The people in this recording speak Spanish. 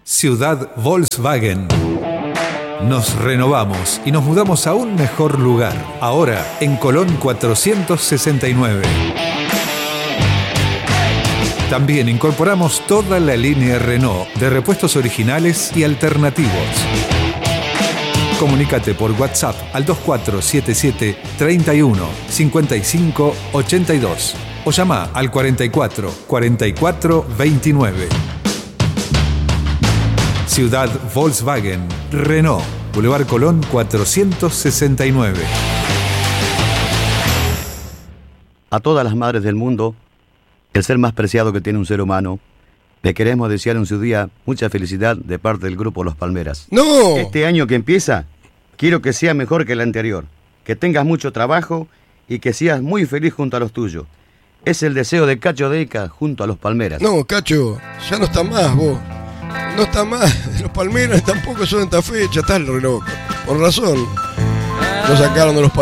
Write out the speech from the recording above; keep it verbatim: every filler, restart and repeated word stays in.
Ciudad Volkswagen. Nos renovamos y nos mudamos a un mejor lugar. Ahora en Colón cuatrocientos sesenta y nueve. También incorporamos toda la línea Renault de repuestos originales y alternativos. Comunícate por WhatsApp al dos cuatro siete siete, treinta y uno, cincuenta y cinco, ochenta y dos o llama al cuarenta y cuatro, cuarenta y cuatro, veintinueve. Ciudad Volkswagen, Renault, Boulevard Colón cuatrocientos sesenta y nueve. A todas las madres del mundo, el ser más preciado que tiene un ser humano, le queremos desear en su día mucha felicidad de parte del Grupo Los Palmeras. ¡No! Este año que empieza, quiero que sea mejor que el anterior, que tengas mucho trabajo y que seas muy feliz junto a los tuyos. Es el deseo de Cacho Deica junto a Los Palmeras. No, Cacho, ya no está más vos. No está más. Los Palmeras tampoco son esta fecha, estás re loco. Por razón, lo sacaron de los Palmeras.